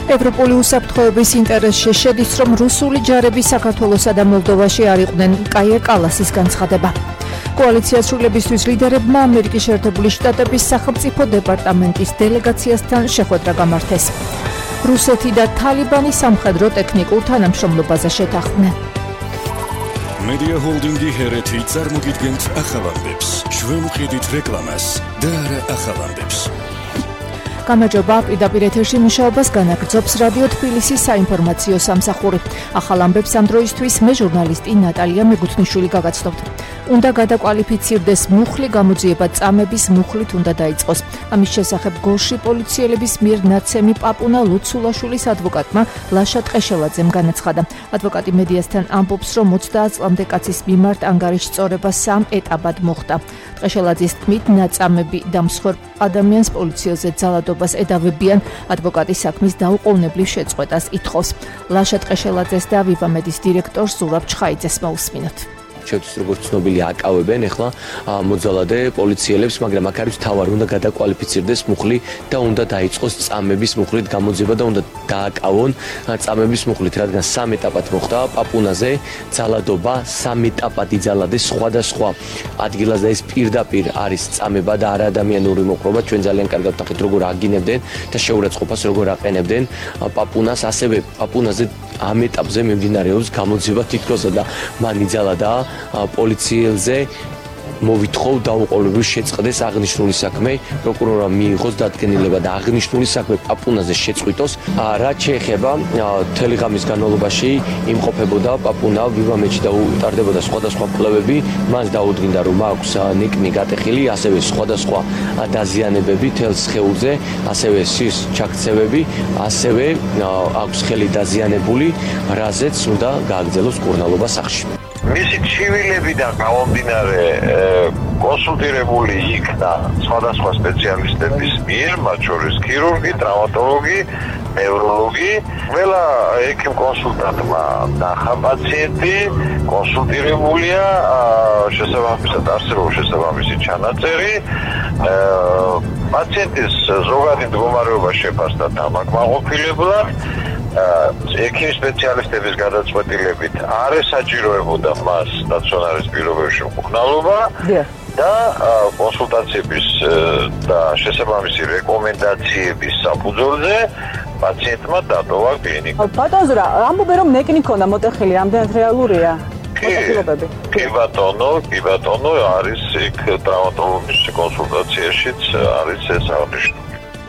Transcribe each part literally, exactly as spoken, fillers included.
ევროპული უსაფრთხოების ინტერესში შედის, რომ რუსული ჯარები საქართველოსა და მოლდოვაში არ იყვნენ. კაია კალასის განცხადება. კოალიციას სრულებისთვის ლიდერებმა ამერიკის შეერთებული შტატების სახელმწიფო დეპარტამენტის დელეგაციასთან შეხვედრა გამართეს. რუსეთი და თალიბანი სამხედრო ტექნიკურ თანამშრომლობაზე შეთანხმდნენ. Media Holding-ი ჰერეთი წარმოგიდგენთ ახალამდებს. ჩვენ ვყიდით რეკლამას და არა ახალამდებს. გამარჯობა, პირდაპირ ეთერში მუშაობას განაგრძობს რადიო თბილისის საინფორმაციო სამსახური. ახალ ამბებს ამ დროისთვის მე ჟურნალისტი ნატალია მეგუთნიშვილი გაგაცნობთ. უნდა გადაკვალიფიცირდეს მუხლი, გამოძიება წამების მუხლით უნდა დაიწყოს. ამის შესახებ გორში პოლიციელების მიერ ნაცემი პაპუნა ლუცულაშვილის ადვოკატმა ლაშა ტყეშელაძემ განაცხადა. ადვოკატი მედიასთან ამბობს, რომ ოცდაათ წლამდე კაცის მიმართ ანგარიშწორება სამ ეტაპად მოხდა. ტყეშელაძის თქმით, ნაწამები და მსხვერპ ადამიანს პოლიციაზე ძალადობას ედავებიან, ადვოკატი საქმის დაუყოვნებლივ შეწყვეტას ითხოვს. ლაშა ტყეშელაძეს და ვივამედის დირექტორს ზურაბ ჩხაიძეს მოусმინოთ. შეთვის როგორც ცნობილი აკავებენ ახლა მოძალადე პოლიციელებს, მაგრამ აქ არის თავარი, უნდა გადაკვალიფიცირდეს მუხლი და უნდა დაიწყოს წამების მუხლით გამოძიება და უნდა დააკავონ წამების მუხლით, რადგან სამ ეტაპად მოხდა პაპუნაზე ძალადობა, სამ ეტაპად იძალადეს სხვადასხვა ადგილას და ეს პირდაპირ არის წამება და არაადამიანური მოყრობა. ჩვენ ძალიან კარგად ვთანხმდით, როგორ აგინებდნენ და შეურაცხყოფას როგორ აყენებდნენ პაპუნას, ასევე პაპუნაზე ამ ეტაპზე მიმდინარეობს გამოძიება თითქოსა და მან იძალადა პოლიციელზე მოვითხოვ დაუყოვნებლივ შეწყდეს აღნიშნული საქმე, პროკურორმა მიიღოს დადგენილება და აღნიშნული საქმე პაპუნაზე შეწყვიტოს. რაც შეეხება მთელი ღამის განმავლობაში იმყოფებოდა პაპუნა ვივამეთში და უტარდებოდა სხვადასხვა კვლევები, მას დაუდგინდა, რომ აქვს ნიკნი გატეხილი, ასევე სხვადასხვა დაზიანებები თელს სხეულზე, ასევე სის ჩაქცევები, ასევე აქვს ხელი დაზიანებული, რაზეც უნდა გააგრძელოს კურნალობა სახლში. მისი ჩივილებიდან გამომდინარე კონსულტირებული იქნა სხვადასხვა სპეციალისტების მიერ, მათ შორის ქირურგი, ტრავმატოლოგი, ნევროლოგი. ყველა ექიმ კონსულტანტმა ნახა პაციენტი, კონსულტირებულია, შესაბამისად არსებობს შესაბამისი ჩანაწერი. პაციენტის ზოგადი მდგომარეობა შეფასდა დამაკმაყოფილებლად. ექიმ სპეციალისტების გადაწყვეტილებით არ ესაჭიროებოდა მას სტაციონარის პირობებში მკურნალობა და კონსულტაციების და შესაბამისი რეკომენდაციების საფუძველზე პაციენტმა დატოვა კლინიკა. ბატონ ზურა, ამბობენ რომ ნეკნი ქონდა მოტეხილი, ამდენად რეალურია? კი ბატონო, კი ბატონო, არის იქ ტრავმატოლოგის კონსულტაციაშიც არის ეს აღნიშნული.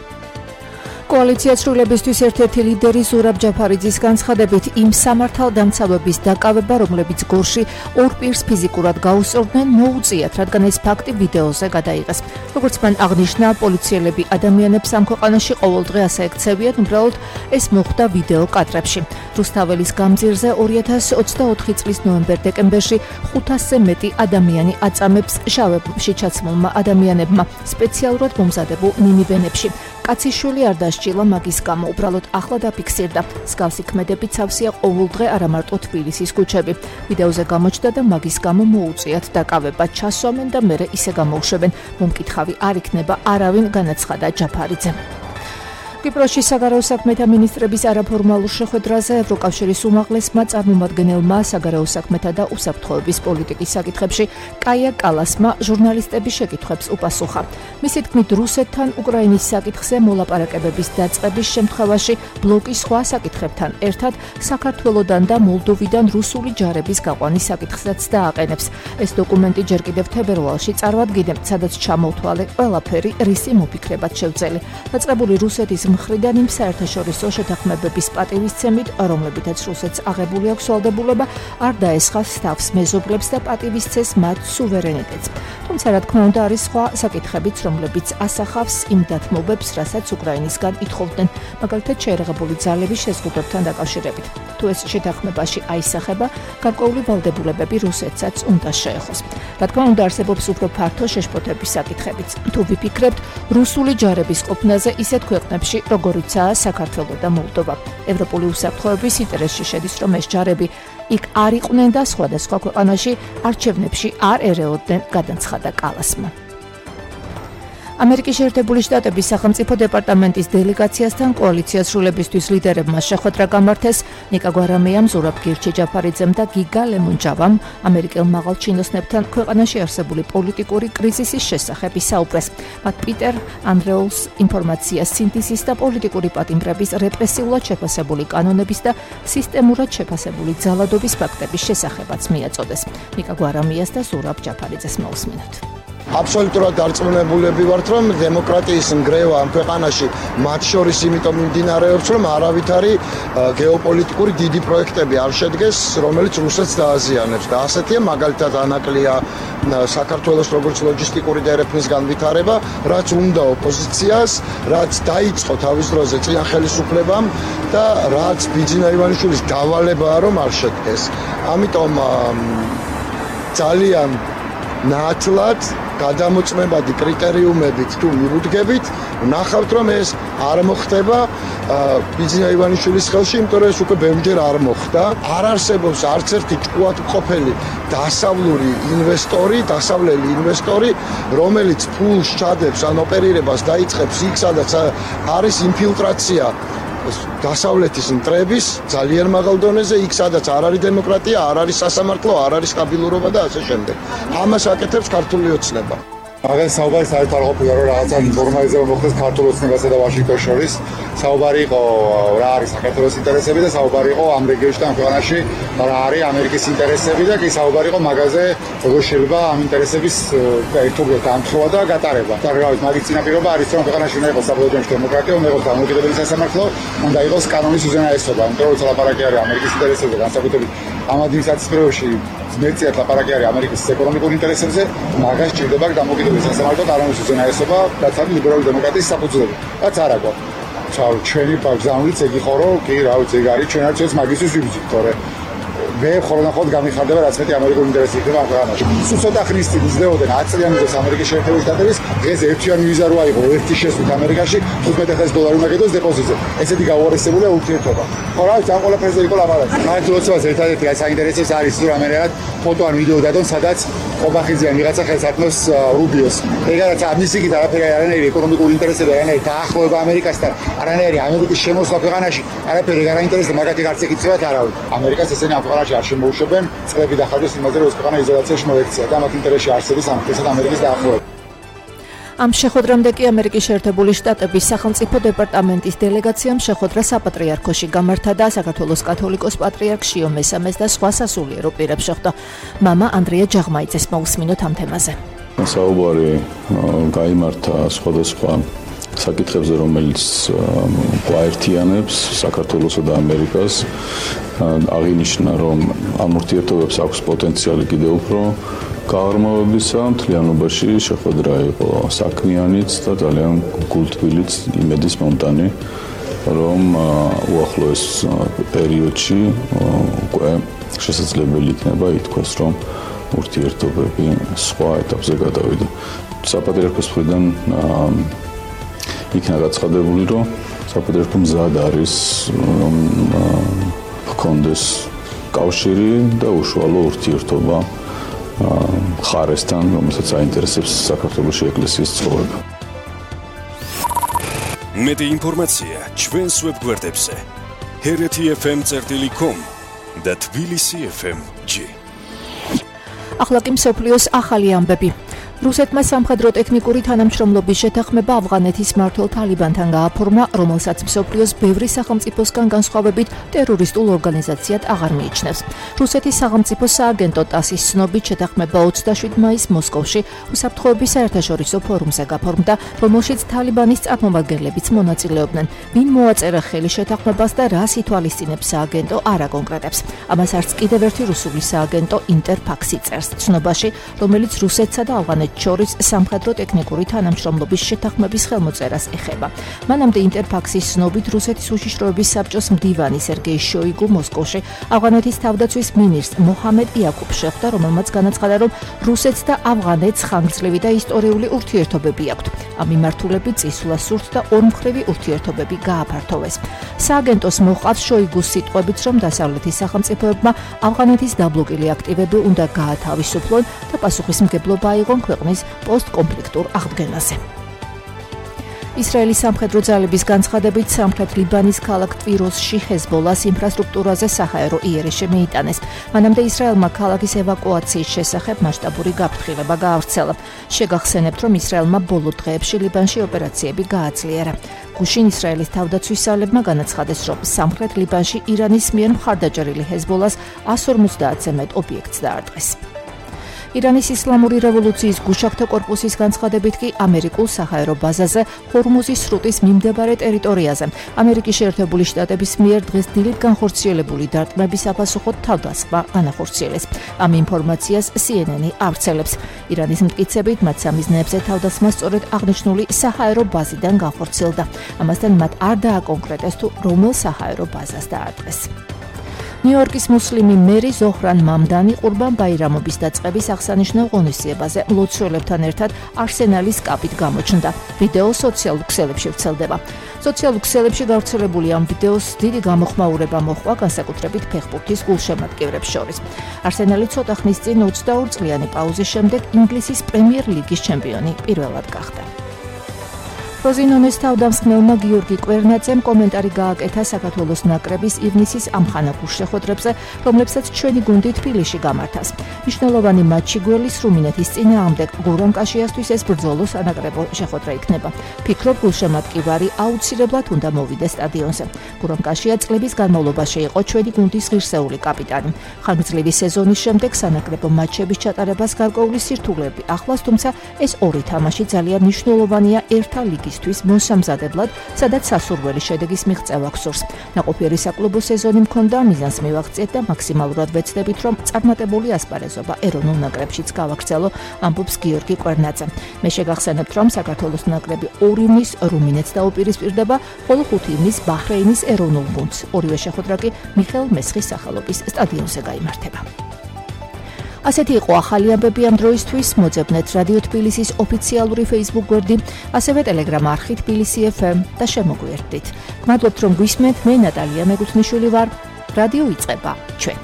კოალიციას სრულებისთვის ერთ-ერთი ლიდერი ზურაბ ჯაფარიძის განცხადებით, იმ სამართალდამცავების დაკავება, რომლებიც გორში ორ პირს ფიზიკურად გაუსწორდნენ, მოუწიათ, რადგან ეს ფაქტი ვიდეოზე გადაიღეს. როგორც მან აღნიშნა, პოლიციელები ადამიანებს ამ ქვეყანაში ყოველდღე ასე ექცევიან, უბრალოდ ეს მოხდა ვიდეო კადრებში. რუსთაველის გამზირზე ორი ათას ოცდაოთხი წლის ნოემბერ-დეკემბერში ხუთასზე მეტი ადამიანი აწამებს შავებში ჩაცმულმა ადამიანებმა სპეციალურად მომზადებულ მინივენებში. კაციშვილი არ დასჭილა მაგის გამო, უბრალოდ ახლა დაფიქსირდა. მსგავსი ქმედებიც ავსია ყოველდღე არა მარტო თბილისის ქუჩები. ვიდეოზე გამოჩნდა და მაგის გამო მოუწიათ დაკავება, ჩასვამენ და მერე ისე გამოუშვებენ. მომკითხავი არ იქნება არავინ, განაცხადა ჯაფარიძემ. კვიპროსში საგარეო საქმეთა მინისტრების არაფორმალურ შეხვედრაზე ევროკავშირის უმაღლესმა წარმომადგენელმა საგარეო საქმეთა და უსაფრთხოების პოლიტიკის საკითხებში კაია კალასმა ჟურნალისტების შეკითხვებს უპასუხა. მისი თქმით, რუსეთთან უკრაინის საკითხზე მოლაპარაკებების დაწყების შემთხვევაში ბლოკის სხვა საკითხებთან ერთად საქართველოდან და მოლდოვიდან რუსული ჯარების გაყვანის საკითხსაც დააყენებს. ეს დოკუმენტი ჯერ კიდევ თებერვალში წარვადგინებთ, სადაც ჩამოთვალე ყველაფერი რისი მოფიქრებად შევძელი. დაწყებული რუსეთის მხრიდან იმ საერთაშორისო შეთანხმებების პატივისცემით, რომლებითაც რუსეთს აღებული აქვს ვალდებულება არ დაესხას თავს მეზობლებს და პატივისცეს მათ სუვერენიტეტს. თუმცა, რა თქმა უნდა, არის სხვა საკითხებიც, რომლებიც ასახავს იმ დათმობებს, რასაც უკრაინისგან ითხოვდნენ, მაგალითად შეერაღებული ძალების შეზღუდვებთან დაკავშირებით. თუ ეს შეთანხმებაში აისახება, გარკვეული ვალდებულებები რუსეთსაც უნდა შეეხოს. რა თქმა უნდა, არსებობს უფრო ფართო შეშფოთების საკითხებიც. თუ ვიფიქრებთ რუსული ჯარების ყოფნაზე ისეთ ქვეყნებში, როგორიცაა საქართველო და მოლდოვა. ევროპული უსაფრთხოების ინტერესში შედის, რომ ეს ჯარები იქ არ იყვნენ და სხვადასხვა ქვეყანაში არჩევნებში არ ერეოდნენ, გადაცხადა კალასმა. ამერიკის შეერთებული შტატების სახელმწიფო დეპარტამენტის დელეგაციასთან კოალიციას სრულებისთვის ლიდერებმა შეხვედრა გამართეს. ნიკა გვარამიამ, ზურაბ გირჩი-ჯაფარიძემ და გიგა ლემონჯავამ ამერიკელ მაღალ ჩინოსნებთან ქვეყანაში არსებული პოლიტიკური კრიზისის შესახებ ისაუბრეს. მათ პიტერ ანდრეულს ინფორმაციას სინთეზის და პოლიტიკური პატიმრების რეპრესიულად შეფასებული კანონების და სისტემურად შეფასებული ძალადობის ფაქტების შესახებაც მიაწოდეს. ნიკა გვარამიას და ზურაბ ჯაფარიძეს მოусმინოთ. აბსოლუტურად დარწმუნებულები ვართ, რომ დემოკრატიის ნგრევა ამ ქვეყანაში მათ შორის იმიტომ მიმდინარეობს, რომ არავითარი გეოპოლიტიკური დიდი პროექტები არ შედგეს, რომელიც რუსეთს დააზიანებს. და ასეთია მაგალითად ანაკლია საქართველოს როგორც ლოჯისტიკური დერეფნის განვითარება, რაც უნდა ოპოზიციას, რაც დაიწყო თავის დროზე წინა ხელისუფლებამ და რაც ბიძინა ივანიშვილის დავალებაა, რომ არ შედგეს. ამიტომ ძალიან ნათლად გადამოწმებადი კრიტერიუმებით თუ მივუდგებით, ვნახავთ, რომ ეს არ მოხდება ბიძინა ივანიშვილის ხელში, იმიტომ რომ ეს უკვე ბევრჯერ არ მოხდა. არ არსებობს არც ერთი ჭკუად მყოფელი დასავლური ინვესტორი, დასავლელი ინვესტორი, რომელიც ფულს ჩადებს ან ოპერირებას დაიწყებს იქ, სადაც არის ინფილტრაცია დასავლეთის მტრების ძალიან მაღალ დონეზე, იქ სადაც არ არის დემოკრატია, არ არის სასამართლო, არ არის სტაბილურობა და ასე შემდეგ. ამას აკეთებს ქართული ოცნება. მაგას საუბარი საერთოდ არ ყოფილა, რომ რაღაცა ინფორმაციაზე მოხდეს ქართულ ოცნებასა და ვაშინგტონს შორის. საუბარი იყო რა არის საქართველოს ინტერესები და საუბარი იყო ამ რეგიონში და ამ ქვეყანაში რა არის ამერიკის ინტერესები და კი საუბარი იყო მაგაზე, როგორ შეიძლება ამ ინტერესების ერთობლივ დამხობა და გატარება. და რა ვიცი, მაგის წინაპირობა არის, რომ ქვეყანაში უნდა იყოს საბოლოოში დემოკრატია, უნდა იყოს დამოუკიდებელი სასამართლო, უნდა იყოს კანონის უზენაესობა. იმიტომ რომ ლაპარაკი არის ამერიკის ინტერესებზე, განსაკუთრებით ამ ადმინისტრაციის პერიოდში მეციათ ლაპარაკი არის ამერიკის ეკონომიკურ ინტერესებზე, მაგას ჭირდება დამოუკიდებელი სასამართლო კანონის უზენაესობა, რაც არის ლიბერალური დემოკრატიის საფუძველი. რაც არ აქვს. ჩაო, ჩვენი ბაგზავნიც ეგ იყო, რომ კი, რა ვიცი, ეგ არის, ჩვენ არც ეს მაგისთვის ვიბრძვით, თორე მე ხოლმე გამიხარდება, რაც მეტი ამერიკული ინტერესი იქნება ამ ქვეყანაში. სულ ცოტა ხნის წინ იზრდებოდნენ ათი წლიანი დროს ამერიკის შეერთებული შტატების, დღეს ერთიანი ვიზა რო აიღო ერთი შეხვით ამერიკაში, თხუთმეტ ათასი დოლარი უნდა გედოს დეპოზიტზე. ესეთი გაუარესებულია ურთიერთობა. ხო, რა ვიცი, ამ ყველაფერზე იყო ლაპარაკი. საერთოდ ოცებას ერთადერთი რაც საინტერესებს არის, თუ რამე რაღაც ფოტო ან ვიდეო დადონ, სადაც ყობახიძიან ვიღაცა ხელს ატმევს რუბიოს. ეგაც ამის იქით არაფერი არანაირი ეკონომიკური ინტერესები, არანაირი დაახლოება ამერიკასთან, არანაირი ამერიკის შემოსვლა ქვეყანაში, არაფერი არ აინტერესებს, მაგათი არც ეკითხებათ არავინ. ამერიკას ესენი ამ ქვეყანაში არ შემოუშვებენ, წლები დახარჯეს იმაზე, რომ ეს ქვეყანა იზოლაციაში მოექცია და მათ ინტერესში არსების ამერიკასა და ამერიკის დაახლოება. ამ შეხვედრამდე კი ამერიკის შეერთებული შტატების სახელმწიფო დეპარტამენტის დელეგაციამ შეხვედრა საპატრიარქოში გამართა და საქართველოს კათოლიკოს პატრიარქ შიო მესამეს და სხვა სასულიერო პირებს შეხვდა. მამა ანდრია ჯაღმაიძეს მოусმინოთ ამ თემაზე. საუბარი გაიმართა სხვადასხვა საკითხებზე, რომელიც გვაერთიანებს საქართველოსა და ამერიკას. აღინიშნა, რომ ამ ურთიერთობებს აქვს პოტენციალი კიდევ უფრო გაარმოვებისა, მთლიანობაში შეხვედრა იყო საქმიანიც და ძალიან გულთბილიც იმედის მომტანი, რომ უახლოეს პერიოდში უკვე შესაძლებელი იქნება ითქვას, რომ ურთიერთობები სხვა ეტაპზე გადავიდა. საპატრიარქოს მხრიდან იქნა გაცხადებული, რომ საპატრიარქო მზად არის, რომ ჰქონდეს კავშირი და უშუალო ურთიერთობა ხარესთან, რომელსაც აინტერესებს საქართველოს ეკლესიის ცხოვრება. მეტი ინფორმაცია ჩვენს ვებგვერდებზე ჰერეთი ეფ ემ წერტილი კომ და თბილისი ეფ ემ ჯი. ახლა კი მსოფლიოს ახალი ამბები. რუსეთმა სამხედრო ტექნიკური თანამშრომლობის შეთანხმება ავღანეთის მმართველ თალიბანთან გააფორმა, რომელსაც მსოფლიოს ბევრი სახელმწიფოსგან განსხვავებით ტერორისტულ ორგანიზაციად აღარ მიიჩნევს. რუსეთის სახელმწიფო სააგენტო ტასის ცნობით შეთანხმება ოცდაშვიდ მაისს მოსკოვში უსაფრთხოების საერთაშორისო ფორუმზე გაფორმდა, რომელშიც თალიბანის წარმომადგენლებიც მონაწილეობდნენ. ვინ მოაწერა ხელი შეთანხმებას და რას ითვალისწინებს სააგენტო არ აკონკრეტებს. ამას არც კიდევ ერთი რუსული სააგენტო ინტერფაქსი წერს ცნობაში, რომელიც რუსეთსა და ავღანეთს შორის სამხედრო ტექნიკური თანამშრომლობის შეთანხმების ხელმოწერას ეხება. მანამდე ინტერფაქსის ცნობით რუსეთის უშიშროების საბჭოს მდივანი სერგეი შოიგუ მოსკოვში ავღანეთის თავდაცვის მინისტრს მოჰამედ იაკუბს შეხვდა, რომელმაც განაცხადა, რომ რუსეთს და ავღანეთს ხანგრძლივი და ისტორიული ურთიერთობები აქვთ. ამ მიმართულებით წისვლა სურთ და ორმხრივი ურთიერთობები გააფართოვეს. სააგენტოს მოჰყავს შოიგუს სიტყვებით, რომ დასავლეთის სახელმწიფოებმა ავღანეთის დაბლოკილი აქტივები უნდა გაათავისუფლონ და პასუხისმგებლობა აიღონ ქვეყნის პოსტკონფლიქტურ აღდგენაზე. ისრაელის სამხედრო ძალების განცხადებით სამხრეთ ლიბანის ქალაქ ტვიროსში ჰეზბოლას ინფრასტრუქტურაზე საჰაერო იერიშე მიიტანეს. მანამდე ისრაელმა ქალაქის ევაკუაციის შესახებ მასშტაბური გაფრთხილება გაავრცელა. შეგახსენებთ, რომ ისრაელმა ბოლო დღეებში ლიბანში ოპერაციები გააძლიერა. გუშინ ისრაელის თავდაცვის ძალებმა განაცხადეს, რომ სამხრეთ ლიბანში ირანის მიერ მხარდაჭერილი ჰეზბოლას εκατს ორმოცდაათზე მეტ ობიექტს დაარტყეს. ირანის ისლამური რევოლუციის გუშაქთა კორპუსის განცხადებით კი ამერიკულ საჰაერო ბაზაზე ჰორმუზის სრუტის მიმდებარე ტერიტორიაზე ამერიკის შეერთებული შტატების მიერ დღეს დილით განხორციელებული დარტყმების საპასუხოდ თავდასხმა განახორციელეს. ამ ინფორმაციას სი ენ ენი ავრცელებს. ირანის მტკიცებით მათ სამიზნეებზე თავდასხმა სწორედ აღნიშნული საჰაერო ბაზიდან განხორციელდა. ამასთან მათ არ დააკონკრეტეს თუ რომელ საჰაერო ბაზას დაარტყეს. ნიუ-იორკის მუსლიმი მერი ზოჰრან მამდანი ყურბან ბაირამობის დაწყების აღსანიშნავ ღონისძიებაზე მლოცველებთან ერთად არსენალის კაპით გამოჩნდა. ვიდეო სოციალურ ქსელებში ვრცელდება. სოციალურ ქსელებში გავრცელებული ამ ვიდეოს დიდი გამოხმაურება მოჰყვა განსაკუთრებით ფეხბურთის გულშემატკივრებს შორის. არსენალი ცოტა ხნის წინ ოცდაორი წლიანი პაუზის შემდეგ ინგლისის პრემიერ ლიგის ჩემპიონი პირველად გახდა. პროზინონეს თავდამსხმელმა გიორგი კვერნაძემ კომენტარი გააკეთა საქართველოს ნაკრების ივნისის ამხანა გულშეხოთრებზე, რომლებსაც ჩვენი გუნდი თბილისში გამართავს. მნიშვნელოვანი მატჩი გველის რუმინეთის წინააღმდეგ გურამ კაშიასთვის ეს ბრძოლო სანაკრებო შეხოთრა იქნება. ფიქრობ, გულშემატკივარი აუცილებლად უნდა მოვიდეს სტადიონზე. გურამ კაშია წლების განმავლობაში იყო ჩვენი გუნდის ღირსეული კაპიტანი. ხანგრძლივი სეზონის შემდეგ სანაკრებო მატჩების ჩატარებას გარკვეული სირთულეები ახლავს, თუმცა ეს ორი თამაში ძალიან მნიშვნელოვანია ერთა ლიგის თვის მოსამზადებლად, სადაც სასურველი შედეგის მიღწევა გსურს. ნაყოფიერი საკლუბო სეზონი მქონდა, მიზანს მივაღწიეთ და მაქსიმალურად ვეცდებით, რომ წარმატებული ასპარეზობა ეროვნულ ნაკრებშიც გავაგრძელო, ამბობს გიორგი კვერნაძე. მე შეგახსენებთ, რომ საქართველოს ნაკრები ორი ივნის რუმინეთს დაუპირისპირდება, ხოლო ხუთი ივნის ბაჰრეინის ეროვნულ გუნდს. ორივე შეხოთრა კი მიხეილ მესხის სახელობის სტადიონზე გაიმართება. ასეთი იყო ახალი ამბები ამ დროისთვის. მოძებნეთ რადიო თბილისის ოფიციალური Facebook გვერდი, ასევე Telegram არხი თბილისი ეფ ემ და შემოგვიერთდით. გმადლობთ, რომ გვისმენთ. მე ნატალია მეგუთნიშვილი ვარ. რადიო იწყება ჩვენ.